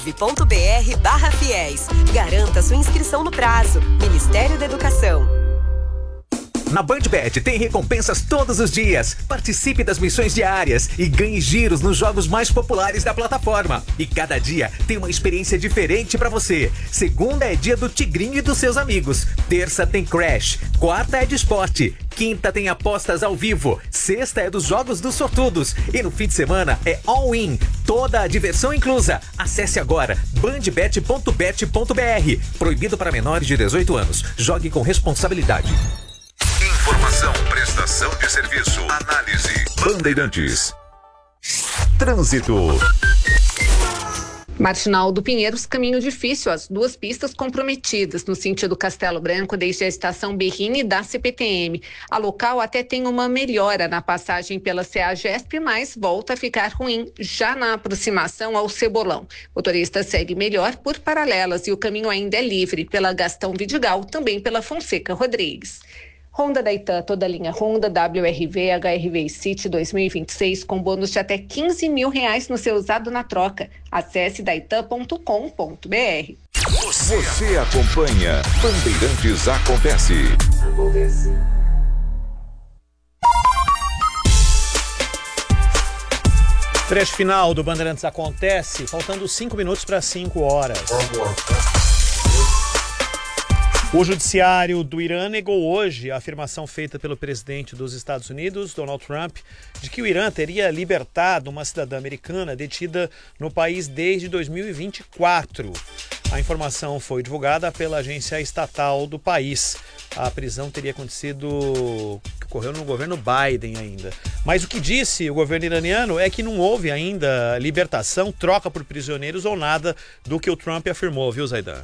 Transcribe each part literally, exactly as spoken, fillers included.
.br barra fiéis. Garanta sua inscrição no prazo. Ministério da Educação. Na BandBet tem recompensas todos os dias. Participe das missões diárias e ganhe giros nos jogos mais populares da plataforma. E cada dia tem uma experiência diferente pra você. Segunda é dia do Tigrinho e dos seus amigos. Terça tem Crash. Quarta é de esporte. Quinta tem apostas ao vivo. Sexta é dos jogos dos sortudos. E no fim de semana é all-in. Toda a diversão inclusa. Acesse agora bandbet ponto bet ponto br. Proibido para menores de dezoito anos. Jogue com responsabilidade. Informação, prestação de serviço, análise. Bandeirantes. Trânsito. Marginal do Pinheiros, caminho difícil, as duas pistas comprometidas no sentido Castelo Branco, desde a estação Berrini da C P T M. A local até tem uma melhora na passagem pela CEAGESP, mas volta a ficar ruim já na aproximação ao Cebolão. O motorista segue melhor por Paralelas e o caminho ainda é livre pela Gastão Vidigal, também pela Fonseca Rodrigues. Honda Daitan, toda a linha Honda, W R V, H R V e City dois mil e vinte e seis com bônus de até quinze mil reais no seu usado na troca. Acesse daitan ponto com ponto br. Você acompanha Bandeirantes Acontece. Acontece. Trecho final do Bandeirantes Acontece, faltando cinco minutos para cinco horas. O judiciário do Irã negou hoje a afirmação feita pelo presidente dos Estados Unidos, Donald Trump, de que o Irã teria libertado uma cidadã americana detida no país desde dois mil e vinte e quatro. A informação foi divulgada pela agência estatal do país. A prisão teria acontecido, ocorreu no governo Biden ainda. Mas o que disse o governo iraniano é que não houve ainda libertação, troca por prisioneiros ou nada do que o Trump afirmou, viu, Zaidan?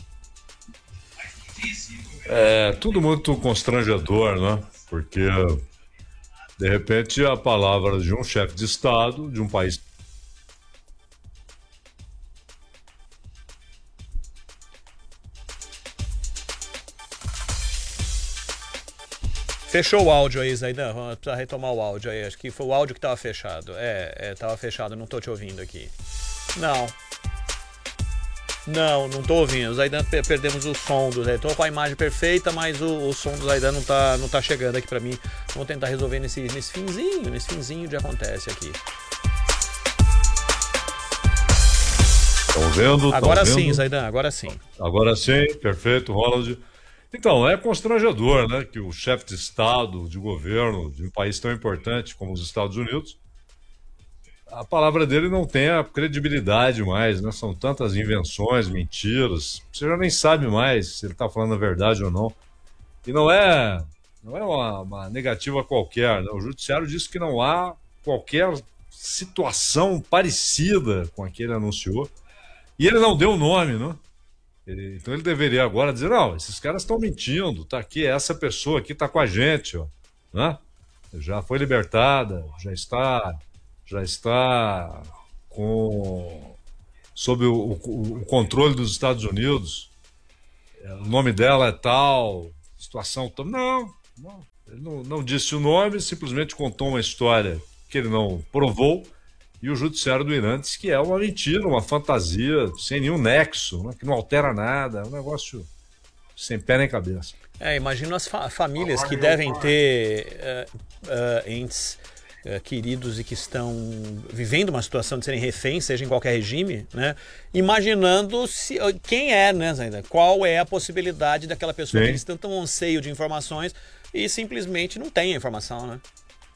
É tudo muito constrangedor, né? Porque, de repente, a palavra de um chefe de Estado de um país... Fechou o áudio aí, Zaidan. Vamos precisar retomar o áudio aí. Acho que foi o áudio que estava fechado. É, é, tava fechado, não tô te ouvindo aqui. Não. Não, não tô ouvindo. Zaidan, perdemos o som do Zaidan. Tô com a imagem perfeita, mas o, o som do Zaidan não tá, não tá chegando aqui pra mim. Vamos tentar resolver nesse, nesse finzinho, nesse finzinho de acontece aqui. Estão vendo? Agora tão sim, vendo? Zaidan, agora sim. Agora sim, perfeito, Ronald. Então, é constrangedor, né, que o chefe de Estado, de governo, de um país tão importante como os Estados Unidos, a palavra dele não tem a credibilidade mais, né? São tantas invenções, mentiras, você já nem sabe mais se ele está falando a verdade ou não. E não é, não é uma, uma negativa qualquer, né? O judiciário disse que não há qualquer situação parecida com a que ele anunciou. E ele não deu o nome, né? Ele, então ele deveria agora dizer, não, esses caras estão mentindo, tá aqui, essa pessoa aqui está com a gente, ó, né? Já foi libertada, já está... já está com, sob o, o, o controle dos Estados Unidos, o nome dela é tal, situação tal. Não, não, ele não, não disse o nome, simplesmente contou uma história que ele não provou, e o judiciário do Irã disse que é uma mentira, uma fantasia, sem nenhum nexo, né, que não altera nada, é um negócio sem pé nem cabeça. É, imagino as fa famílias que devem ter uh, uh, entes Uh, queridos e que estão vivendo uma situação de serem reféns, seja em qualquer regime, né? Imaginando se, quem é, né, Zaidan? Qual é a possibilidade daquela pessoa Sim. que eles tentam um anseio de informações e simplesmente não tem a informação, né?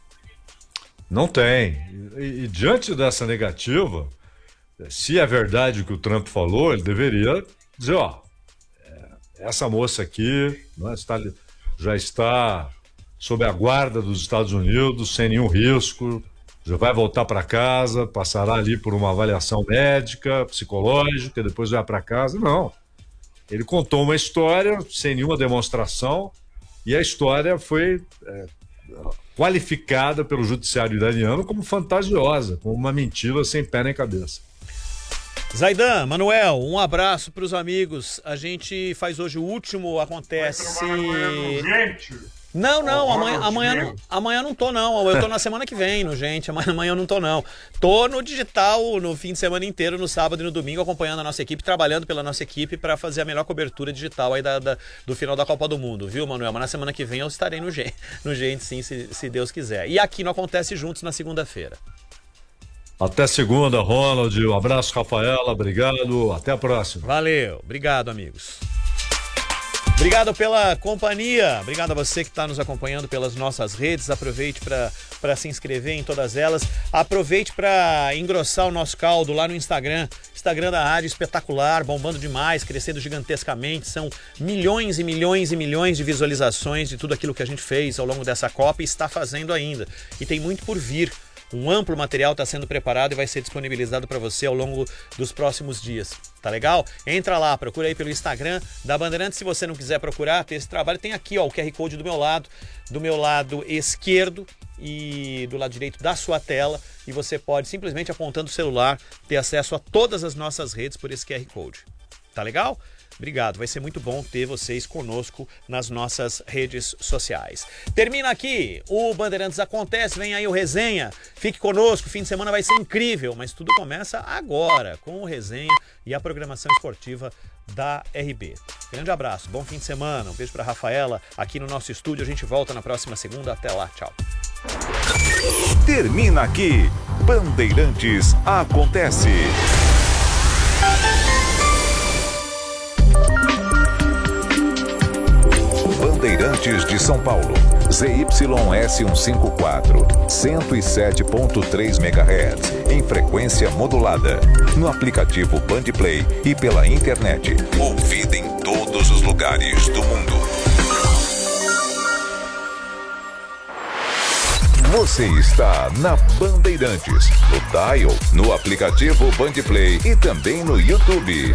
Não tem. E, e diante dessa negativa, se é verdade o que o Trump falou, ele deveria dizer, ó, essa moça aqui, né, está, já está sob a guarda dos Estados Unidos, sem nenhum risco, já vai voltar para casa, passará ali por uma avaliação médica, psicológica, depois vai para casa. Não. Ele contou uma história sem nenhuma demonstração e a história foi é, qualificada pelo judiciário iraniano como fantasiosa, como uma mentira sem pé nem cabeça. Zaidan, Manuel, um abraço para os amigos. A gente faz hoje o último Acontece Não, não, Oh, amanhã, Ronald, amanhã, não, menos. amanhã não tô não, eu tô na semana que vem, no gente, amanhã, amanhã eu não tô não. Tô no digital no fim de semana inteiro, no sábado e no domingo, acompanhando a nossa equipe, trabalhando pela nossa equipe para fazer a melhor cobertura digital aí da, da- do final da Copa do Mundo, viu, Manuel? Mas na semana que vem eu estarei no gente, no gente sim, se, se Deus quiser. E aqui no Acontece Juntos na segunda-feira. Até segunda, Ronald. Um abraço, Rafaela. Obrigado. Até a próxima. Valeu, obrigado, amigos. Obrigado pela companhia, obrigado a você que está nos acompanhando pelas nossas redes. Aproveite para se inscrever em todas elas. Aproveite para engrossar o nosso caldo lá no Instagram. Instagram da rádio espetacular, bombando demais, crescendo gigantescamente. São milhões e milhões e milhões de visualizações de tudo aquilo que a gente fez ao longo dessa Copa e está fazendo ainda. E tem muito por vir. Um amplo material está sendo preparado e vai ser disponibilizado para você ao longo dos próximos dias. Tá legal? Entra lá, procura aí pelo Instagram da Bandeirantes. Se você não quiser procurar, ter esse trabalho, tem aqui ó, o Q R Code do meu lado, do meu lado esquerdo e do lado direito da sua tela. E você pode, simplesmente apontando o celular, ter acesso a todas as nossas redes por esse Q R Code. Tá legal? Obrigado, vai ser muito bom ter vocês conosco nas nossas redes sociais. Termina aqui o Bandeirantes Acontece, vem aí o Resenha. Fique conosco, o fim de semana vai ser incrível, mas tudo começa agora com o Resenha e a programação esportiva da R B. Grande abraço, bom fim de semana, um beijo para Rafaela aqui no nosso estúdio. A gente volta na próxima segunda, até lá, tchau. Termina aqui. Bandeirantes Acontece. Bandeirantes de São Paulo, Z Y S cento e cinquenta e quatro, cento e sete ponto três megahertz, em frequência modulada, no aplicativo Bandplay e pela internet, ouvida em todos os lugares do mundo. Você está na Bandeirantes, no Dial, no aplicativo Bandplay e também no YouTube.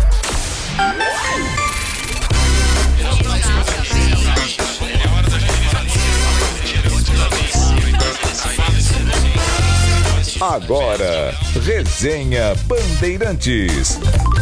Agora, Resenha Bandeirantes.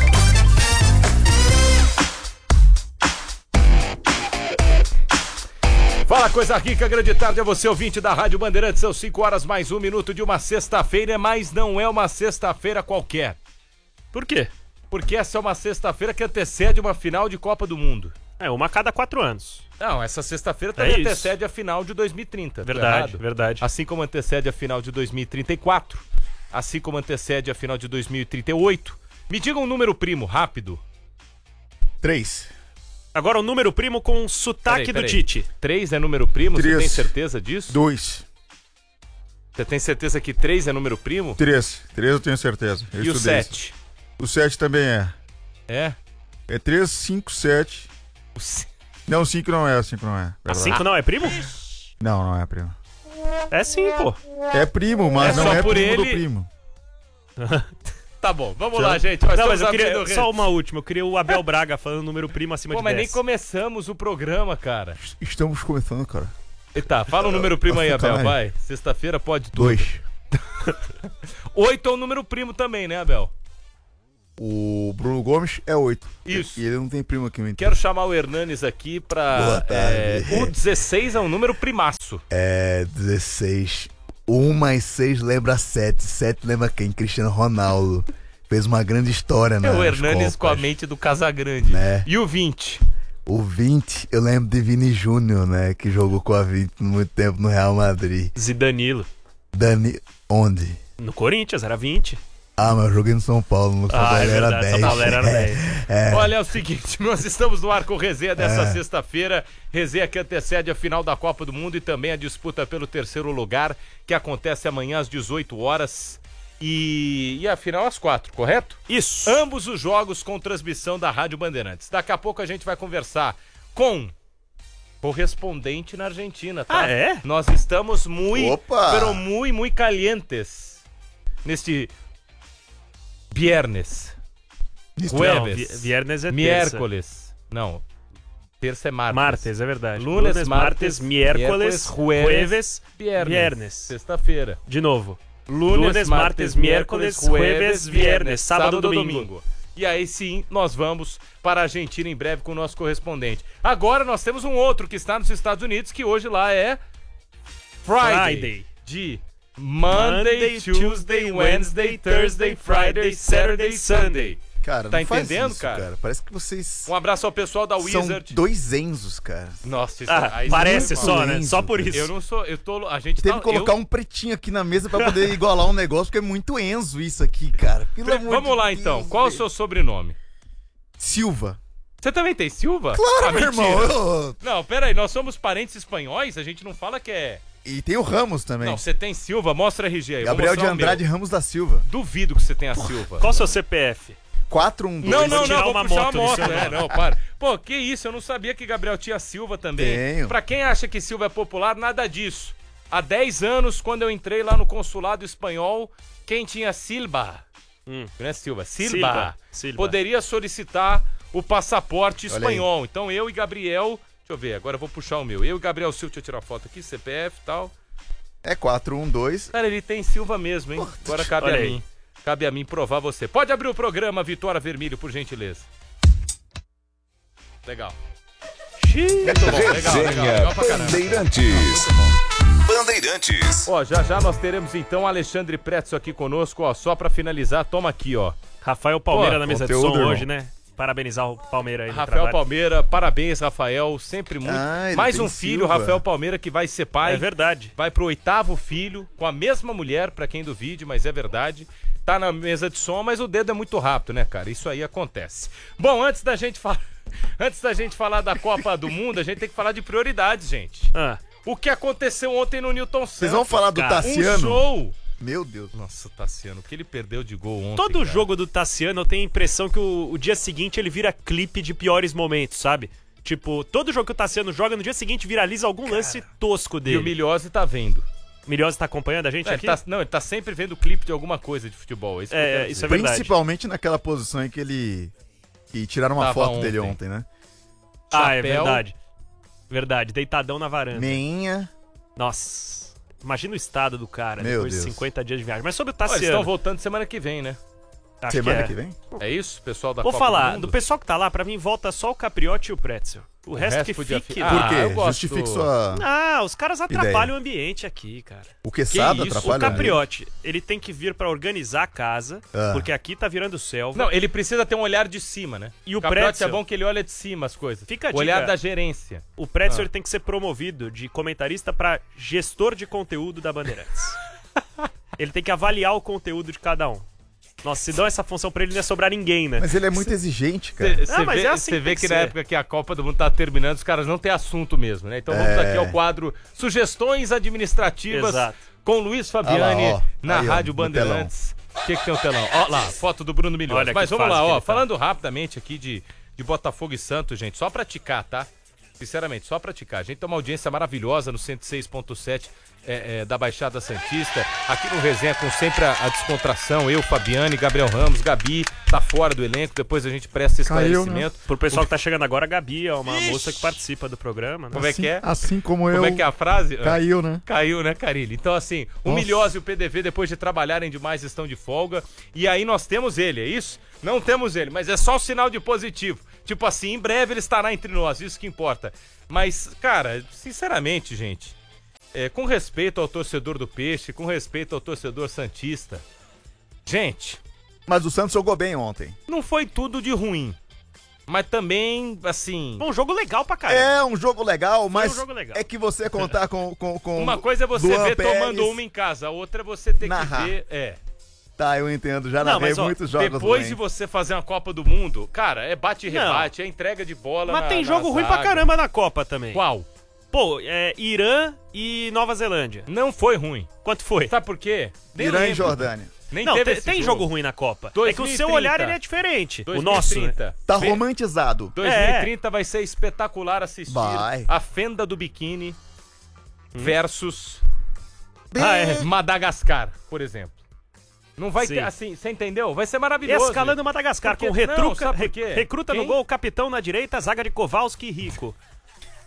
Fala, coisa rica, grande tarde a você, ouvinte da Rádio Bandeirantes. São cinco horas mais um minuto de uma sexta-feira, mas não é uma sexta-feira qualquer. Por quê? Porque essa é uma sexta-feira que antecede uma final de Copa do Mundo. É, uma a cada quatro anos. Não, essa sexta-feira também É isso. antecede a final de dois mil e trinta. Verdade, verdade. Assim como antecede a final de dois mil e trinta e quatro. Assim como antecede a final de dois mil e trinta e oito. Me diga um número primo, rápido. Três. Agora o número primo com sotaque Peraí, peraí. do Tite. Três é número primo? Três. Você tem certeza disso? Dois. Você tem certeza que três é número primo? Três. Três eu tenho certeza. Eu E o estudei isso. sete? O sete também é. É? É três, cinco, sete. O se- Não, cinco não é, cinco não é. A Verdade. cinco não é primo? Não, não é primo. É sim, pô. É primo, mas É não só é por primo do ele- primo. Tá bom, vamos Já- lá, gente. Nós Não, mas estamos eu abrindo queria. o Só uma última. Eu queria o Abel Braga falando número primo acima Pô, de mas nem dez. começamos o programa, cara. Estamos começando, cara. Eita, fala o número primo aí, Fica Abel, aí. vai. Sexta-feira pode tudo. Dois. Oito é o número primo também, né, Abel? O Bruno Gomes é oito. Isso. E ele não tem primo aqui no Quero chamar o Hernanes aqui pra... Boa tarde. é, o dezesseis é um número primaço. É dezesseis. um mais seis lembra sete. sete lembra quem? Cristiano Ronaldo. Fez uma grande história, né? É o Hernanes com a mente do Casagrande. Né? E o vinte? O vinte, eu lembro de Vini Júnior, né? Que jogou com a vinte muito tempo no Real Madrid. Zidanilo. Dani, onde? No Corinthians, era vinte. Ah, mas eu joguei no São Paulo, no São Ah, Paulo é era verdade, dez. São Paulo era dez. É. Olha, é o seguinte, nós estamos no ar com resenha dessa É. sexta-feira, resenha que antecede a final da Copa do Mundo e também a disputa pelo terceiro lugar, que acontece amanhã às dezoito horas e, e a final às quatro, correto? Isso. Ambos os jogos com transmissão da Rádio Bandeirantes. Daqui a pouco a gente vai conversar com correspondente na Argentina, tá? Ah, é? Nós estamos muito, Opa! pero muito, muito calientes neste viernes. Não, Jueves. vi- viernes é terça. Miércoles. Não. Terça é martes. Martes, é verdade. Lunes, martes, miércoles, jueves, jueves, viernes. viernes. Sexta-feira. De novo. Lunes, Lunes, martes, miércoles, jueves, viernes, sábado, domingo. E aí sim, nós vamos para a Argentina em breve com o nosso correspondente. Agora nós temos um outro que está nos Estados Unidos, que hoje lá é Friday. Friday. De Monday, Tuesday, Wednesday, Thursday, Friday, Saturday, Sunday. Cara, Tá não faz entendendo, isso, cara? Parece que vocês Um abraço ao pessoal da são Wizard. dois Enzos, cara. Nossa, isso Ah, aí parece isso é só, mal. né? Enzo, Só por cara. isso. Eu não sou, eu tô, a gente Teve tá, que colocar eu- um pretinho aqui na mesa pra poder igualar um negócio, porque é muito Enzo isso aqui, cara. Pelo amor Vamos de lá Deus, então, qual é o velho. seu sobrenome? Silva. Você também tem Silva? Claro, Ah, meu mentira. irmão. eu- Não, pera aí, nós somos parentes espanhóis, a gente não fala que é... E tem o Ramos também. Não, você tem Silva, mostra R G aí. vou Gabriel de mostrar o meu. Andrade Ramos da Silva. Duvido que você tenha Silva. Qual o seu C P F? quatro um dois. Não, não, tirar não, vou uma puxar moto uma do moto. seu É, nome. não, para. Pô, que isso, eu não sabia que Gabriel tinha Silva também. Tenho. Pra quem acha que Silva é popular, nada disso. Há dez anos, quando eu entrei lá no consulado espanhol, quem tinha Silva, Hum. não é Silva, Silva, Silva, Silva. poderia solicitar o passaporte Olha aí. espanhol. Então eu e Gabriel, deixa eu ver, agora eu vou puxar o meu. Eu e Gabriel Silva, deixa eu tirar a foto aqui, C P F e tal. É quatro um dois. Cara, ele tem Silva mesmo, hein? Agora cabe Olha a aí. mim. Cabe a mim provar você. Pode abrir o programa, Vitória Vermelho, por gentileza. Legal. Muito bom, legal, legal, Resenha legal pra caramba. Bandeirantes. Bandeirantes. Ó, já já nós teremos então Alexandre Pretzel aqui conosco, ó, só pra finalizar, toma aqui, ó. Rafael Palmeira Pô, na mesa de conteúdo, som irmão. hoje, né? Parabenizar o Palmeira aí no Rafael trabalho. Palmeira, parabéns, Rafael, sempre muito. Ah, ele Mais tem um filho, Silva. Rafael Palmeira, que vai ser pai. É verdade. Vai pro oitavo filho, com a mesma mulher, pra quem duvide, mas é verdade. Tá na mesa de som, mas o dedo é muito rápido, né, cara? Isso aí acontece. Bom, antes da gente falar, antes da gente falar da Copa do Mundo, a gente tem que falar de prioridades, gente. Ah, O que aconteceu ontem no Newton Santos? Vocês vão falar do cara, um Tassiano? show. Meu Deus. Nossa, Tassiano, o que ele perdeu de gol ontem, todo cara. jogo do Tassiano eu tenho a impressão que o, o dia seguinte ele vira clipe de piores momentos, sabe? Tipo, todo jogo que o Tassiano joga, no dia seguinte viraliza algum lance tosco E dele. o Milhose tá vendo. Milhose tá acompanhando a gente É, ele aqui? tá- não, ele tá sempre vendo clipe de alguma coisa de futebol. É, isso que eu É, quero isso dizer. é verdade. Principalmente naquela posição em que ele. Que tiraram uma Tava foto ontem. dele ontem, né? Ah, é Chapéu. verdade. Verdade, deitadão na varanda. Meinha. Nossa, imagina o estado do cara Meu depois Deus. de cinquenta dias de viagem. Mas sobre o Ó, eles estão Tassiano, voltando semana que vem, né? acho Semana que, é. que vem? É isso, pessoal da Vou Copa falar, do do Mundo? pessoal que tá lá, pra mim volta só o Capriotti e o Pretzel. O, resto, que podia fique... fi- né? Ah, Por quê? eu gosto. Justifique sua. Ah, os caras atrapalham o ambiente aqui, cara. O Quesada isso? atrapalha? O Capriotti, ele tem que vir pra organizar a casa, Ah. porque aqui tá virando selva. Não, ele precisa ter um olhar de cima, né? E o Capriotti Pretzel? é bom que ele olha de cima as coisas. Fica a o olhar dica. da gerência. O Pretzel Ah. ele tem que ser promovido de comentarista pra gestor de conteúdo da Bandeirantes. Ele tem que avaliar o conteúdo de cada um. Nossa, se dão essa função pra ele, não ia sobrar ninguém, né? Mas ele é muito exigente, cara. Você Ah, mas vê, é assim cê que vê tem que, que na ser. época que a Copa do Mundo tá terminando, os caras não têm assunto mesmo, né? Então vamos É. aqui ao quadro Sugestões Administrativas Exato. com Luiz Fabiani Ah lá, ó. na Aí, ó, Rádio no Bandeirantes. O que, que tem o telão? Ó lá, foto do Bruno Milhões. Olha Mas que vamos fase lá, que ó. ele tá. Falando rapidamente aqui de, de Botafogo e Santos, gente, só praticar, tá? Sinceramente, só praticar. A gente tem uma audiência maravilhosa no cento e seis ponto sete é, é, da Baixada Santista. Aqui no Resenha com sempre a, a descontração. Eu, Fabiane, Gabriel Ramos, Gabi tá fora do elenco. Depois a gente presta Caiu, esclarecimento. Pro pessoal que tá chegando agora, a Gabi é uma Ixi. moça que participa do programa, né? Como é que é? Assim como eu. Como é que é a frase? Caiu, né? Caiu, né, Carilho? Então, assim, o Nossa. Milhose e o P D V, depois de trabalharem demais, estão de folga. E aí nós temos ele, é isso? Não temos ele, mas é só um sinal de positivo. Tipo assim, em breve ele estará entre nós, isso que importa. Mas, cara, sinceramente, gente, é, com respeito ao torcedor do Peixe, com respeito ao torcedor santista, gente, Mas o Santos jogou bem ontem. não foi tudo de ruim. Mas também, assim... Bom, um jogo legal pra caramba. É um jogo legal, mas um jogo legal. é que você contar com. com, com Uma coisa é você Luan ver Pérez. tomando uma em casa, a outra é você ter Narrar. que ver... É. Tá, eu entendo. Já Não, narrei mas, ó, muitos jogos. Depois Luan. de você fazer uma Copa do Mundo, cara, é bate e Não. rebate, é entrega de bola. Mas na- tem na jogo ruim zaga. pra caramba na Copa também. Qual? Pô, é Irã e Nova Zelândia. Não foi ruim. Quanto foi? Sabe por quê? Nem Irã e lembro. Jordânia. Nem Não, teve tem, esse tem jogo ruim na Copa. É que o seu dois mil e trinta. olhar ele é diferente. dois O mil e nosso, né? trinta. Tá Fe- romantizado. dois mil e trinta vai ser espetacular assistir Vai. a fenda do biquíni versus Ah, é. Madagascar, por exemplo. Não vai Sim. ter, assim, você entendeu? Vai ser maravilhoso. Escalando Madagascar Porque- com não, retruca, sabe por re- quê? recruta no Quem? gol, capitão na direita, zaga de Kowalski e Rico.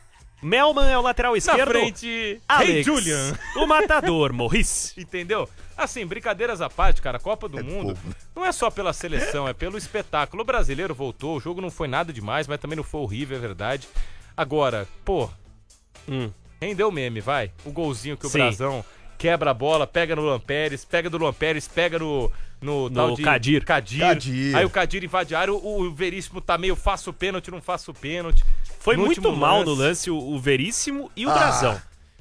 Melman é o lateral Na esquerdo. frente, Hey Alex, Julian. o matador, Morris. Entendeu? Assim, brincadeiras à parte, cara, a Copa do É Mundo pouco. não é só pela seleção, é pelo espetáculo. O brasileiro voltou, o jogo não foi nada demais, mas também não foi horrível, é verdade. Agora, pô, Hum. rendeu o meme, vai. O golzinho que o Sim. Brazão quebra a bola, pega no Luan Pérez, pega do Luan Pérez, pega no, no, No tal de Kadir. Kadir. Kadir. Aí o Kadir invade a área, o, o Veríssimo tá meio faço pênalti, não faço pênalti. Foi No muito último mal lance- no lance o, o Veríssimo e o Ah. Brazão.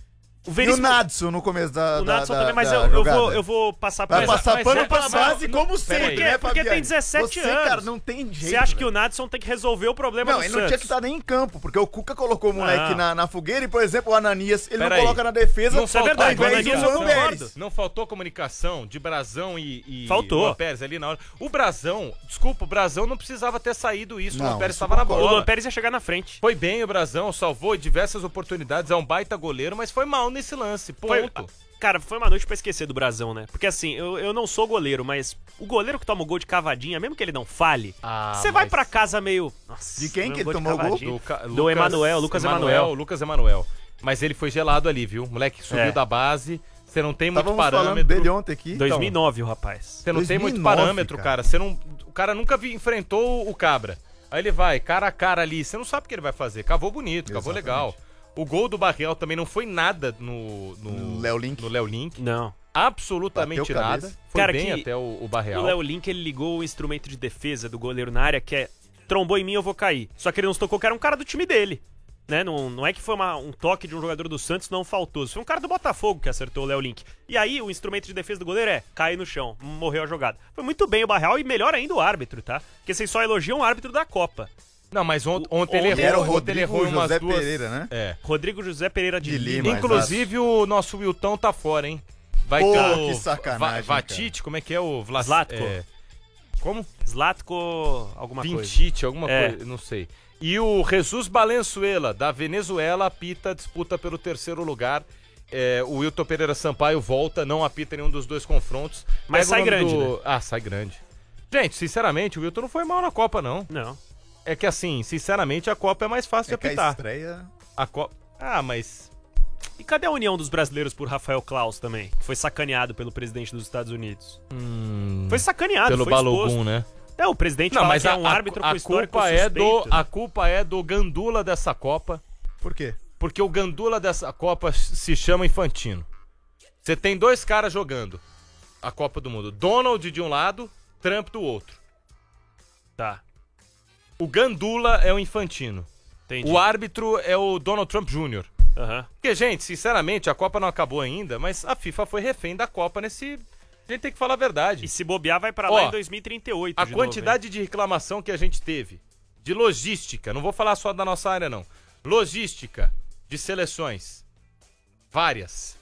O E o Veríssimo... Nadson no começo da. O da- Nadson da- também, mas da eu, eu, jogada. vou, eu vou passar pra Vai Mas- passar mas pano é- pra mas- base não, como sempre, peraí. né, Porque tem Fabiane? dezessete Você, anos. cara, não tem jeito. Você acha que velho. o Nadson tem que resolver o problema Não, do ele Santos? não tinha que estar nem em campo, porque o Cuca colocou o moleque Não. na, na fogueira e, por exemplo, o Ananias, ele Pera não aí. coloca na defesa. Não, isso é verdade, ao invés o Ananias do eu Luan concordo. Pérez. Não faltou comunicação de Brazão e, e Faltou. Luan Pérez ali na hora. O Brazão, desculpa, o Brazão não precisava ter saído isso. o Não, Luan Pérez isso estava na concordo. O bola. Luan Pérez ia chegar na frente. Foi bem o Brazão, salvou diversas oportunidades, é um baita goleiro, mas foi mal nesse lance, Foi- ponto. Cara, foi uma noite pra esquecer do Brazão, né? Porque assim, eu, eu não sou goleiro, mas o goleiro que toma o gol de cavadinha, mesmo que ele não fale, Ah, você vai mas- pra casa meio... Nossa, De quem foi um que ele de tomou o gol? cavadinha. Do, Ca- Do Lucas- Emanuel, Lucas Emanuel. Lucas Emanuel. Mas ele foi gelado ali, viu? O moleque subiu É. da base, você não tem muito Estávamos falando parâmetro. dele ontem aqui. dois mil e nove, o rapaz. Você não tem muito dois mil e nove, parâmetro, cara. cara. Você não, o cara nunca vi- enfrentou o Cabra. Aí ele vai, cara a cara ali. Você não sabe o que ele vai fazer. Cavou bonito, cavou Exatamente. legal. O gol do Barreal também não foi nada no... No No Léo Link. No Léo Link. Não. Absolutamente Bateu nada. cabeça. Foi Cara, bem que até o, o O Barreal. Léo Link, ele ligou o instrumento de defesa do goleiro na área, que é trombou em mim, eu vou cair. Só que ele não se tocou que era um cara do time dele. Né? Não, não é que foi uma- um toque de um jogador do Santos não faltoso. Foi um cara do Botafogo que acertou o Léo Link. E aí, o instrumento de defesa do goleiro é cair no chão, morreu a jogada. Foi muito bem o Barreal e melhor ainda o árbitro, tá? Porque vocês só elogiam o árbitro da Copa. Não, mas ont- ontem ele Ele errou. era o ontem ele Rodrigo errou umas José duas... Pereira, né? É. Rodrigo José Pereira de, De Lima. Lima. Mas Inclusive, o nosso Wilton tá fora, hein? Vai Pô, ter o que sacanagem, Va- Vatite, como é que é o Vlas... Zlatko. é, Como? Zlatko, alguma coisa. Vintite, alguma É. coisa, não sei. E o Jesus Valenzuela, da Venezuela, apita disputa pelo terceiro lugar. É, o Wilton Pereira Sampaio volta, não apita nenhum dos dois confrontos. Mas Pega o sai nome grande, do- Ah, sai grande. Gente, sinceramente, o Wilton não foi mal na Copa, não. Não. É que assim, sinceramente, a Copa é mais fácil É de que a apitar. estreia... A Copa... Ah, mas... E cadê a união dos brasileiros por Rafael Klaus também? Que foi sacaneado pelo presidente dos Estados Unidos. Foi sacaneado, Pelo foi Balogun, exposto. né? É, o presidente Não, fala mas que a, é um árbitro a, com a histórico culpa é do suspeito. a culpa é do gandula dessa Copa, Por quê? porque o gandula dessa Copa se chama Infantino. Você tem dois caras jogando a Copa do Mundo, Donald de um lado, Trump do outro. Tá, O gandula é o Infantino. entendi. O árbitro é o Donald Trump Júnior Aham. Porque, gente, sinceramente, a Copa não acabou ainda, mas a FIFA foi refém da Copa nesse... A gente tem que falar a verdade. E se bobear, vai pra Ó, lá em dois mil e trinta e oito. A de novo, quantidade de reclamação que a gente teve, de logística, não vou falar só da nossa área, não. Logística de seleções, várias.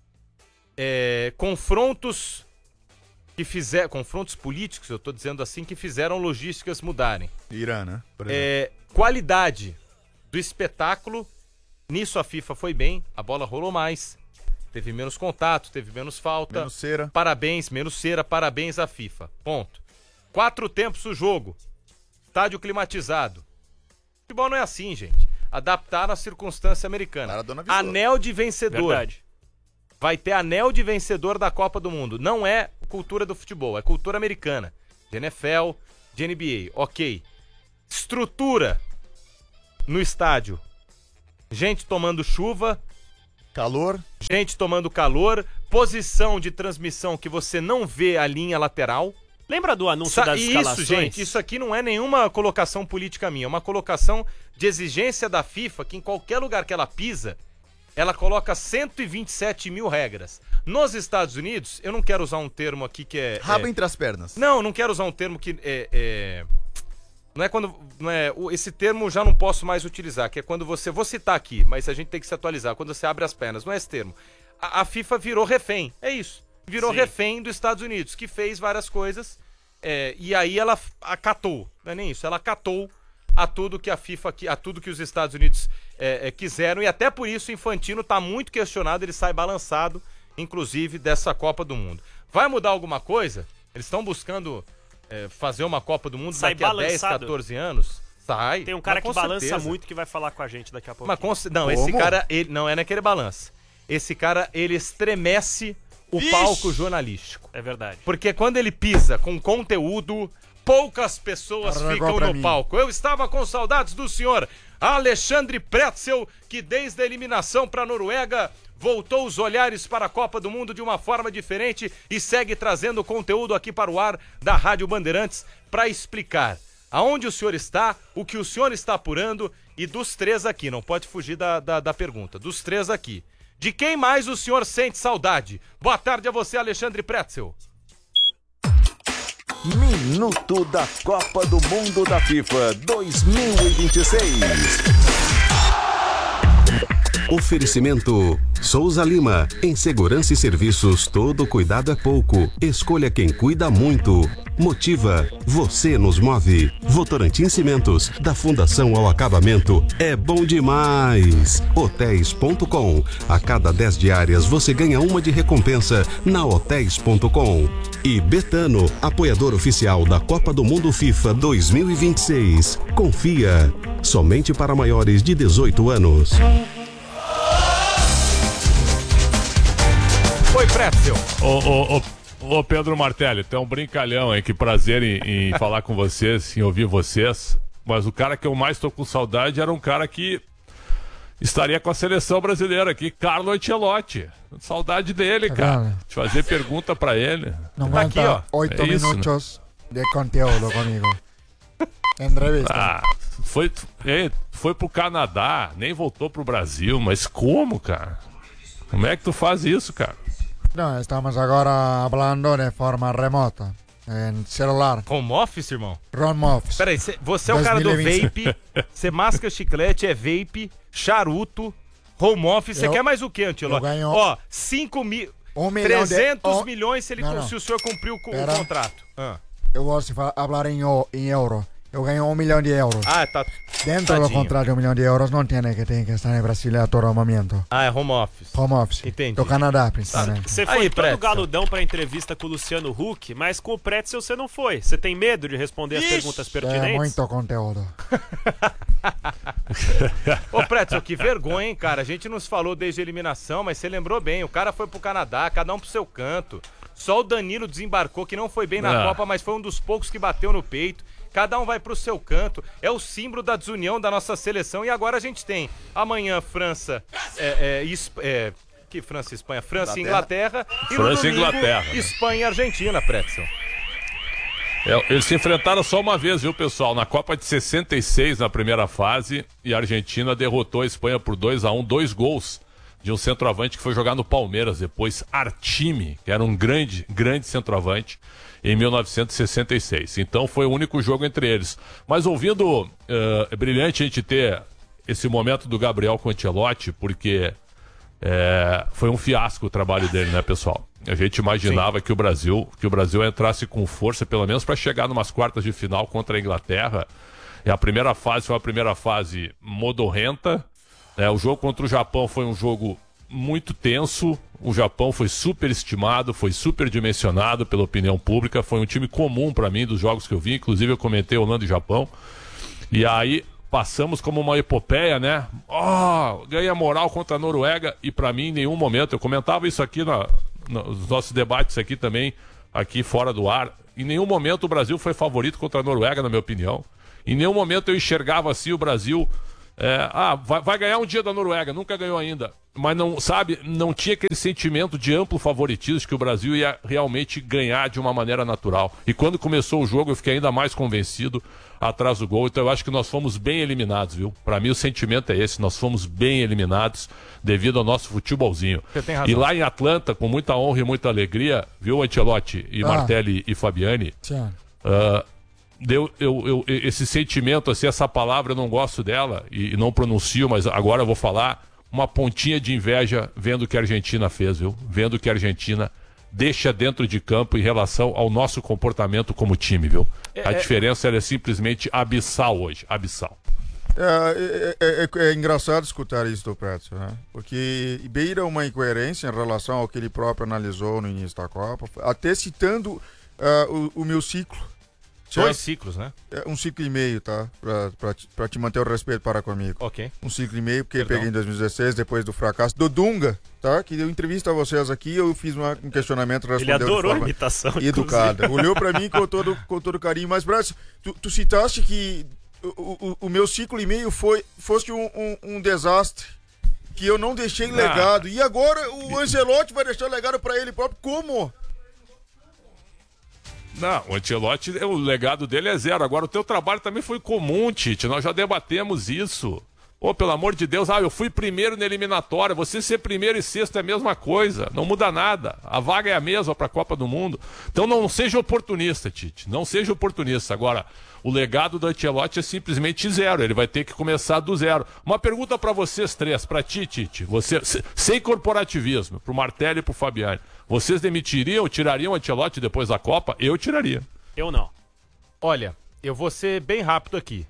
É, confrontos que fizeram, confrontos políticos, eu tô dizendo assim, que fizeram logísticas mudarem. Irã, né? Por exemplo. É, qualidade do espetáculo, nisso a FIFA foi bem, a bola rolou mais, teve menos contato, teve menos falta. Menos cera. Parabéns, menos cera, parabéns à FIFA. Ponto. Quatro tempos o jogo. Estádio climatizado. Futebol não é assim, gente. Adaptar na circunstância americana. Maradona avisou. Anel de vencedor. Verdade. Vai ter anel de vencedor da Copa do Mundo. Não é cultura do futebol, é cultura americana. De N F L, de N B A. Ok. Estrutura no estádio. Gente tomando chuva, Calor. gente tomando calor, posição de transmissão que você não vê a linha lateral. Lembra do anúncio Sa- das isso, escalações? gente, isso aqui não é nenhuma colocação política minha, é uma colocação de exigência da FIFA que em qualquer lugar que ela pisa, ela coloca cento e vinte e sete mil regras. Nos Estados Unidos, eu não quero usar um termo aqui que é... Rabo é... entre as pernas. Não, não quero usar um termo que é... é... Não é quando... Não é... o- Esse termo já não posso mais utilizar, que é quando você... Vou citar aqui, mas a gente tem que se atualizar. Quando você abre as pernas, não é esse termo. A, a FIFA virou refém, é isso. Virou Sim. refém dos Estados Unidos, que fez várias coisas... É, e aí ela f- acatou, não é nem isso, ela acatou a tudo que a FIFA, qui- a tudo que os Estados Unidos é, é, quiseram, e até por isso o Infantino tá muito questionado, ele sai balançado, inclusive, dessa Copa do Mundo. Vai mudar alguma coisa? Eles estão buscando é, fazer uma Copa do Mundo Sai daqui a dez, balançado. catorze anos? Sai. Tem um cara mas que com balança certeza. muito que vai falar com a gente daqui a pouco. Mas com ce- não, esse Como? cara, ele, não é naquele balanço. Esse cara, ele estremece o Vixe. palco jornalístico. É verdade. Porque quando ele pisa com conteúdo, poucas pessoas Arregou ficam pra no mim. palco. Eu estava com saudades do senhor Alexandre Pretzel, que desde a eliminação para a Noruega voltou os olhares para a Copa do Mundo de uma forma diferente e segue trazendo conteúdo aqui para o ar da Rádio Bandeirantes para explicar aonde o senhor está, o que o senhor está apurando e dos três aqui, não pode fugir da, da, da pergunta, dos três aqui. De quem mais o senhor sente saudade? Boa tarde a você, Alexandre Pretzel. Minuto da Copa do Mundo da FIFA dois mil e vinte e seis. Oferecimento Souza Lima. Em segurança e serviços, todo cuidado é pouco. Escolha quem cuida muito. Motiva. Você nos move. Votorantim Cimentos. Da fundação ao acabamento. É bom demais. hotéis ponto com. A cada dez diárias você ganha uma de recompensa na hotéis ponto com. E Betano, apoiador oficial da Copa do Mundo FIFA dois mil e vinte e seis. Confia. Somente para maiores de dezoito anos. Oi, Pretzel. Ô, ô, ô, ô, Pedro Martelli, tem um brincalhão, hein? Que prazer em, em falar com vocês, em ouvir vocês. Mas o cara que eu mais tô com saudade era um cara que estaria com a seleção brasileira aqui, Carlo Ancelotti. Saudade dele, cara. De fazer pergunta pra ele. Não Tá aguenta aqui, ó. oito É isso, né? minutos de conteúdo comigo. Entrevista. Ah, foi, é, foi pro Canadá, nem voltou pro Brasil, mas como, cara? Como é que tu faz isso, cara? Não, estamos agora falando de forma remota, em celular. Home office, irmão? Home office. Peraí, cê, você é o cara do dois mil e vinte. vape, você masca chiclete, é vape, charuto, home office, você Eu- quer mais o quê, Ancelotti? eu ganho- Ó, cinco mil... Um milhão de- trezentos oh, milhões se, ele, não, não. se o senhor cumpriu com o Pera. contrato. Ah. Eu gosto de fa- falar em, o- em euro. Eu ganho um milhão de euros. Ah, tá. Dentro do tadinho. contrato de um milhão de euros não tem que tem que estar em Brasília a todo momento. Ah, é home office. Home office. Entendi. Do Canadá, principalmente. Você foi Aí, todo Pretzel. galudão pra entrevista com o Luciano Huck, mas com o Pretzel você não foi. Você tem medo de responder as Ixi, perguntas É pertinentes? muito conteúdo. Ô, Pretzel, que vergonha, hein, cara? A gente nos falou desde a eliminação, mas você lembrou bem. O cara foi pro Canadá, cada um pro seu canto. Só o Danilo desembarcou, que não foi bem na Ah. Copa, mas foi um dos poucos que bateu no peito. Cada um vai pro seu canto. É o símbolo da desunião da nossa seleção. E agora a gente tem amanhã França, é, é, Esp- é, que França e Espanha? França e Inglaterra. E no França e domingo, Inglaterra. Espanha e Argentina, Pretzel. É, eles se enfrentaram só uma vez, viu, pessoal? Na Copa de sessenta e seis, na primeira fase, e a Argentina derrotou a Espanha por dois a um, dois gols de um centroavante que foi jogar no Palmeiras depois, Artime, que era um grande, grande centroavante, em mil novecentos e sessenta e seis. Então foi o único jogo entre eles. Mas ouvindo, eh, é brilhante a gente ter esse momento do Gabriel com o Ancelotti, porque eh, foi um fiasco o trabalho dele, né, pessoal? A gente imaginava que o Brasil, que o Brasil entrasse com força, pelo menos para chegar numas quartas de final contra a Inglaterra. E a primeira fase foi uma primeira fase modorrenta. É, o jogo contra o Japão foi um jogo muito tenso. O Japão foi superestimado, foi superdimensionado pela opinião pública. Foi um time comum para mim dos jogos que eu vi. Inclusive eu comentei Holanda e Japão. E aí passamos como uma epopeia, né? Oh, ganha moral contra a Noruega. E para mim, em nenhum momento, eu comentava isso aqui na, nos nossos debates aqui também, aqui fora do ar. Em nenhum momento o Brasil foi favorito contra a Noruega, na minha opinião. Em nenhum momento eu enxergava assim o Brasil... É, ah, vai, vai ganhar um dia da Noruega, nunca ganhou ainda. Mas não, sabe, não tinha aquele sentimento de amplo favoritismo de que o Brasil ia realmente ganhar de uma maneira natural. E quando começou o jogo eu fiquei ainda mais convencido atrás do gol. Então eu acho que nós fomos bem eliminados, viu? Pra mim o sentimento é esse, nós fomos bem eliminados devido ao nosso futebolzinho. Você tem razão. E lá em Atlanta, com muita honra e muita alegria, viu, Ancelotti e Ah. Martelli e Fabiani, Sim. uh, deu eu, eu, esse sentimento, assim, essa palavra eu não gosto dela e, e não pronuncio, mas agora eu vou falar, uma pontinha de inveja vendo o que a Argentina fez, viu? Vendo o que a Argentina deixa dentro de campo em relação ao nosso comportamento como time, viu? É, A é- diferença ela é simplesmente abissal hoje, abissal. É, é, é, é engraçado escutar isso do Pretzel, né? Porque beira uma incoerência em relação ao que ele próprio analisou no início da Copa, até citando uh, o, o meu ciclo. Dois ciclos, né? É um ciclo e meio, tá? Pra, pra, te- pra te manter o respeito para comigo. Ok. Um ciclo e meio, porque eu Perdão. peguei em dois mil e dezesseis, depois do fracasso do Dunga, tá? Que deu entrevista a vocês aqui, eu fiz uma- um questionamento, respondeu Ele adorou de forma a imitação, educada. inclusive. Olhou pra mim com todo, com todo carinho. Mas, Braz, tu, tu citaste que o, o, o meu ciclo e meio foi, fosse um, um, um desastre, que eu não deixei Ah. legado. E agora o Ancelotti vai deixar legado pra ele próprio. Como? Não, o Ancelotti, o legado dele é zero. Agora, o teu trabalho também foi comum, Tite. Nós já debatemos isso. Ô, pelo amor de Deus, ah, eu fui primeiro na eliminatória. Você ser primeiro e sexto é a mesma coisa. Não muda nada. A vaga é a mesma para a Copa do Mundo. Então não seja oportunista, Tite. Não seja oportunista. Agora, o legado do Ancelotti é simplesmente zero. Ele vai ter que começar do zero. Uma pergunta para vocês três, para ti, Tite. Você, se- sem corporativismo, pro Martelli e pro Fabiani. Vocês demitiriam, tirariam o Ancelotti depois da Copa? Eu tiraria. Eu não. Olha, eu vou ser bem rápido aqui.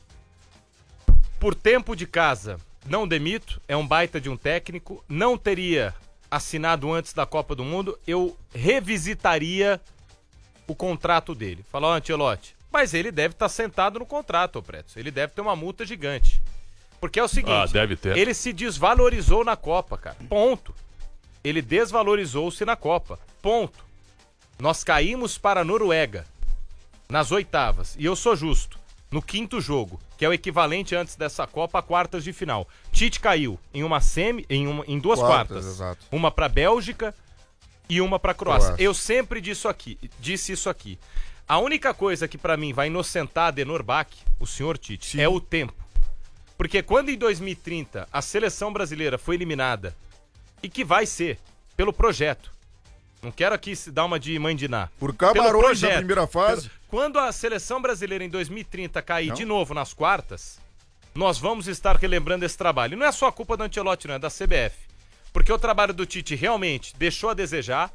Por tempo de casa, não demito, é um baita de um técnico, não teria assinado antes da Copa do Mundo, eu revisitaria o contrato dele. Falar, ó, Ancelotti, mas ele deve estar sentado no contrato, ô Preto. Ele deve ter uma multa gigante. Porque é o seguinte, Ah, deve ter. ele se desvalorizou na Copa, cara. Ponto. Ele desvalorizou-se na Copa. Ponto. Nós caímos para a Noruega nas oitavas. E eu sou justo. No quinto jogo, que é o equivalente antes dessa Copa a quartas de final. Tite caiu em uma semi, em, uma, em duas Quartas, quartas. exato. Uma para Bélgica e uma para Croácia. Croácia. Eu sempre disse aqui, disse isso aqui. A única coisa que para mim vai inocentar Adenor Bach, o senhor Tite, Sim. é o tempo. Porque quando em dois mil e trinta a seleção brasileira foi eliminada, e que vai ser pelo projeto. Não quero aqui se dar uma de mãe de Ná. Por Pelo camarões na projeto. primeira fase. Pelo- Quando a seleção brasileira em dois mil e trinta cair Não. de novo nas quartas, nós vamos estar relembrando esse trabalho. E não é só a culpa do Ancelotti, não, é da C B F. Porque o trabalho do Tite realmente deixou a desejar.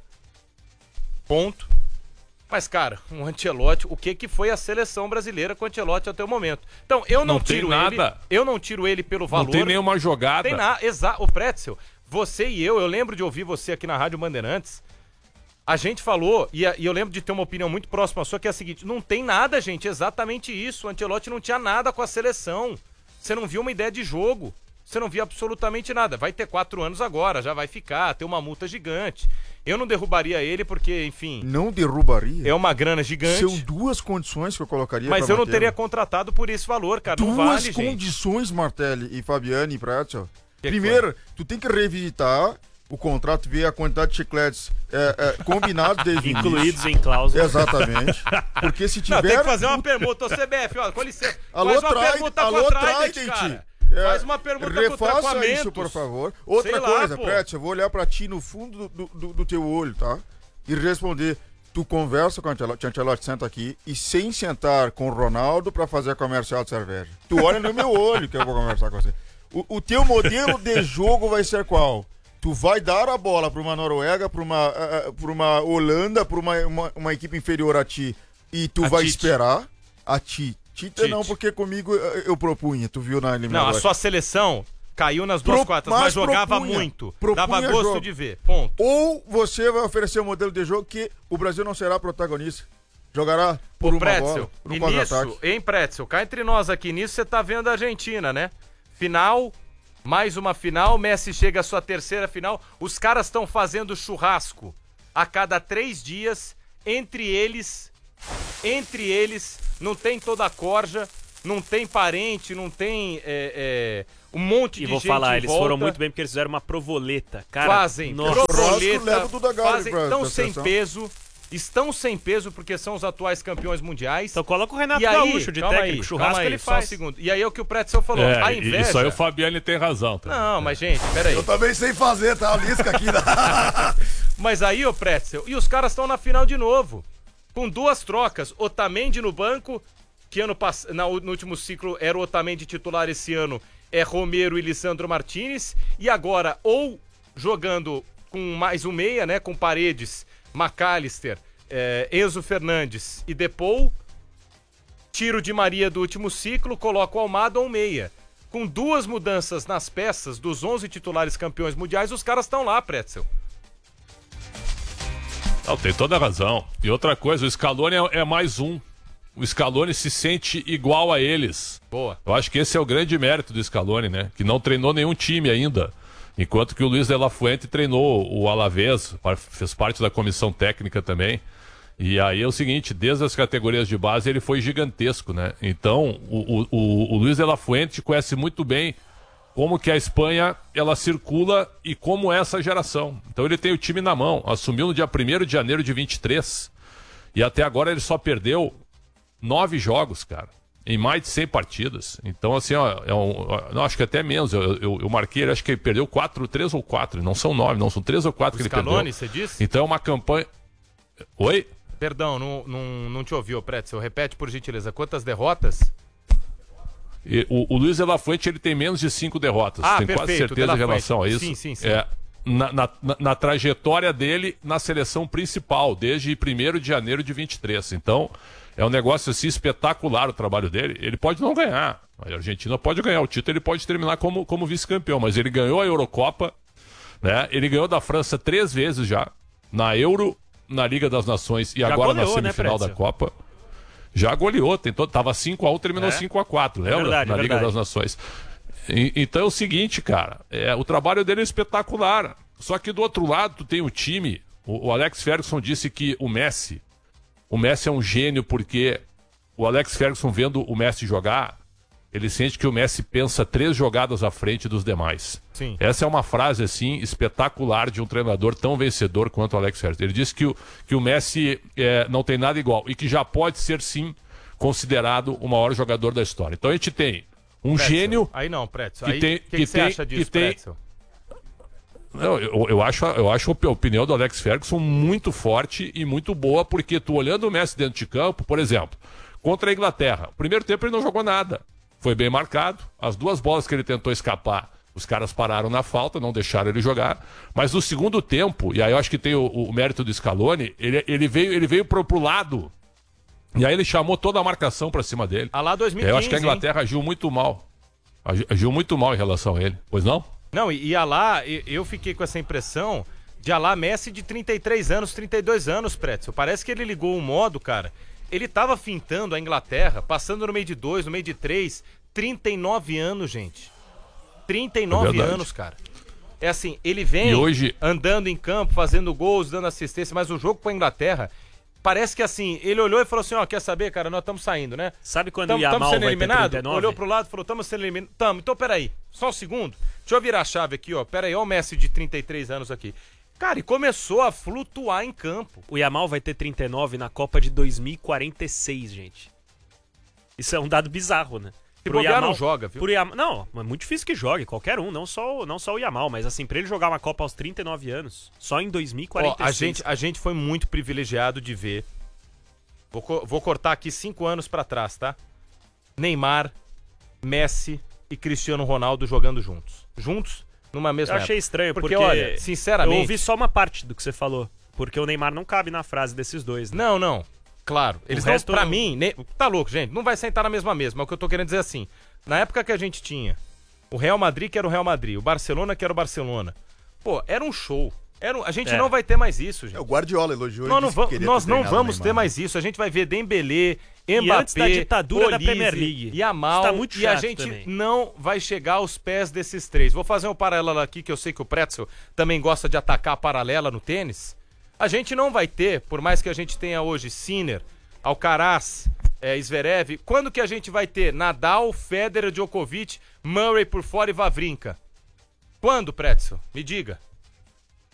Ponto. Mas, cara, o Ancelotti, o que que foi a seleção brasileira com o Ancelotti até o momento? Então, eu não, Não tem tiro nada. ele. Eu não tiro ele pelo valor. Não tem nenhuma jogada. Tem nada, exato. O Pretzel, você e eu, eu lembro de ouvir você aqui na Rádio Bandeirantes. A gente falou, e, a- e eu lembro de ter uma opinião muito próxima à sua, que é a seguinte: não tem nada, gente, exatamente isso. O Ancelotti não tinha nada com a seleção. Você não viu uma ideia de jogo. Você não viu absolutamente nada. Vai ter quatro anos agora, já vai ficar, ter uma multa gigante. Eu não derrubaria ele porque, enfim. Não derrubaria? É uma grana gigante. São duas condições que eu colocaria. Mas pra eu não mantê-lo. teria contratado por esse valor, cara. Não Duas vale, gente. condições, Martelli e Fabiani e Pretzel. que Primeiro, tu tem que revisitar o contrato, ver a quantidade de chicletes é, é, combinados desde o Incluídos início. em cláusula. Exatamente. Porque se tiver... Não, tem que fazer uma permuta, ô C B F, ó, com licença. Alô, Faz uma Trident, permuta alô, com a Trident, Trident. cara. É, Faz uma permuta com o refaça Traquamentos. isso, por favor. Outra Sei lá, coisa, pô. Pretzel, eu vou olhar pra ti no fundo do, do, do teu olho, tá? E responder. Tu conversa com o Ancelotti, Ancelotti senta aqui e sem sentar com o Ronaldo pra fazer comercial de cerveja. Tu olha no meu olho que eu vou conversar com você. O, o teu modelo de jogo vai ser qual? Tu vai dar a bola pra uma Noruega, pra uma, uh, pra uma Holanda, pra uma, uma, uma equipe inferior a ti e tu A vai Tite. esperar a ti. Tite, Tite. não, porque comigo eu, eu propunha, tu viu na Não, eliminatória. a sua seleção caiu nas duas Pro- quartas, mas mas jogava propunha, muito. propunha Dava gosto jogo. de ver. Ponto. Ou você vai oferecer um modelo de jogo que o Brasil não será protagonista. Jogará por Ô, uma Pretzel, bola, por um e contra-ataque. nisso, hein, Pretzel, cá entre nós aqui, nisso você tá vendo a Argentina, né? Final, mais uma final, Messi chega à sua terceira final, os caras estão fazendo churrasco a cada três dias, entre eles, entre eles, não tem toda a corja, não tem parente, não tem é, é, um monte E de vou gente falar, em eles volta. foram muito bem porque eles fizeram uma provoleta. Cara, Fazem, nossa. proboleta, leva tudo a galo fazem, pra- estão pra sem seleção. peso, estão sem peso porque são os atuais campeões mundiais. Então coloca o Renato E aí, Gaúcho de calma técnico, aí, churrasco calma aí, ele só um faz. segundo. E aí é o que o Pretzel falou, É, a e- inveja... Isso aí o Fabiani tem razão. Tá? Não, mas gente, peraí. Eu também sei fazer, tá? A lisca aqui. Da... Mas aí, ô Pretzel, e os caras estão na final de novo, com duas trocas, Otamendi no banco, que ano pass... Na, no último ciclo era o Otamendi titular, esse ano é Romero e Lisandro Martinez, e agora ou jogando com mais um meia, né, com Paredes, McAllister, é, Enzo Fernandes e Depou, tiro de Maria do último ciclo, coloca o Almada ou meia. Com duas mudanças nas peças dos onze titulares campeões mundiais, os caras estão lá, Pretzel. Não, tem toda a razão. E outra coisa, o Scaloni é, é mais um. o Scaloni se sente igual a eles. Boa. Eu acho que esse é o grande mérito do Scaloni, né? Que não treinou nenhum time ainda. Enquanto que o Luiz de la Fuente treinou o Alavés, fez parte da comissão técnica também. E aí é o seguinte, desde as categorias de base ele foi gigantesco, né? Então, o, o, o Luiz de la Fuente conhece muito bem como que a Espanha, ela circula e como é essa geração. Então ele tem o time na mão, assumiu no dia primeiro de janeiro de vinte e três e até agora ele só perdeu nove jogos, cara, em mais de cem partidas. Então, assim, ó, é um, não, acho que até menos, eu, eu, eu marquei, acho que ele perdeu quatro, três ou quatro, não são nove, não, são três ou quatro o que ele Scaloni, perdeu. você disse? Então é uma campanha... Oi? Perdão, não, não, não te ouviu, Pretzel. Repete, por gentileza, quantas derrotas? E, o, o Luiz de la Fuente, ele tem menos de cinco derrotas. Ah, tem perfeito, quase certeza em relação a isso. Sim, sim, sim. É, na, na, na, na trajetória dele na seleção principal, desde primeiro de janeiro de vinte e três. Então, é um negócio assim espetacular o trabalho dele. Ele pode não ganhar. A Argentina pode ganhar o título, ele pode terminar como, como vice-campeão. Mas ele ganhou a Eurocopa, né? Ele ganhou da França três vezes já. Na Euro, na Liga das Nações e Já agora goleou, na semifinal né, da Copa. Já goleou, tentou, tava cinco a um, terminou É. cinco a quatro, lembra? Verdade, na Liga verdade. das Nações. E- então é o seguinte, cara, é, o trabalho dele é espetacular. Só que do outro lado, tu tem o time. O, o Alex Ferguson disse que o Messi, o Messi é um gênio porque o Alex Ferguson vendo o Messi jogar, ele sente que o Messi pensa três jogadas à frente dos demais. Sim. Essa é uma frase, assim, espetacular de um treinador tão vencedor quanto o Alex Ferguson. Ele disse que o, que o Messi é, não tem nada igual e que já pode ser, sim, considerado o maior jogador da história. Então a gente tem um Pretzel. gênio... Aí não, Pretzel. que Aí, tem- o que, que que você tem- acha disso, que tem- Pretzel? Não, eu, eu acho, eu acho a opinião do Alex Ferguson muito forte e muito boa, porque tu olhando o Messi dentro de campo, por exemplo, contra a Inglaterra, no primeiro tempo ele não jogou nada. Foi bem marcado. As duas bolas que ele tentou escapar, os caras pararam na falta, não deixaram ele jogar. Mas no segundo tempo, e aí eu acho que tem o, o mérito do Scaloni, ele, ele veio, ele veio pro, pro lado. E aí ele chamou toda a marcação pra cima dele. Ah lá dois mil e E aí quinze, eu acho que a Inglaterra agiu muito mal. Agi- Agiu muito mal em relação a ele. Pois não? Não, e, e Alá, e- eu fiquei com essa impressão de Alá Messi de trinta e três anos, trinta e dois anos, Pretzel. Parece que ele ligou o modo, cara. Ele tava fintando a Inglaterra, passando no meio de dois, no meio de três, trinta e nove anos, gente. trinta e nove verdade. anos, cara. É assim, ele vem E hoje- andando em campo, fazendo gols, dando assistência, mas o jogo com a Inglaterra, parece que assim, ele olhou e falou assim, ó, quer saber, cara, nós estamos saindo, né? Sabe quando Tamo, o Yamal tamo sendo vai ter eliminado? trinta e nove? Olhou pro lado e falou, estamos sendo eliminados. Tamo, então peraí, só um segundo. Deixa eu virar a chave aqui, ó. Peraí, ó o Messi de trinta e três anos aqui. Cara, e começou a flutuar em campo. O Yamal vai ter trinta e nove na Copa de dois mil e quarenta e seis, gente. Isso é um dado bizarro, né? Se bobear, não joga, viu? Pro Yamal, não, é muito difícil que jogue, qualquer um, não só, não só o Yamal, mas assim, pra ele jogar uma Copa aos trinta e nove anos, só em dois mil e quarenta e seis. Ó, a gente, a gente foi muito privilegiado de ver. Vou, co- vou cortar aqui cinco anos pra trás, tá? Neymar, Messi e Cristiano Ronaldo jogando juntos. Juntos numa mesma Eu achei época. estranho, porque, porque olha, sinceramente... eu ouvi só uma parte do que você falou, porque o Neymar não cabe na frase desses dois, né? Não, não. Claro. Eles O não, resto pra eu- mim, ne- tá louco, gente. Não vai sentar na mesma mesa. Mas o que eu tô querendo dizer é assim. Na época que a gente tinha o Real Madrid, que era o Real Madrid, o Barcelona, que era o Barcelona. Pô, era um show. Era um- A gente É. não vai ter mais isso, gente. É, o Guardiola elogiou Nós e não, disse que va- queria nós ter não treinado vamos o ter Neymar. mais isso. A gente vai ver Dembélé, E Mbappé, antes da ditadura da Olise, Premier League. Yamal, Isso tá muito e a chato gente também. não vai chegar aos pés desses três. Vou fazer um paralelo aqui, que eu sei que o Pretzel também gosta de atacar a paralela no tênis. A gente não vai ter, por mais que a gente tenha hoje Sinner, Alcaraz, é, Zverev, quando que a gente vai ter Nadal, Federer, Djokovic, Murray por fora e Wawrinka? Quando, Pretzel? Me diga.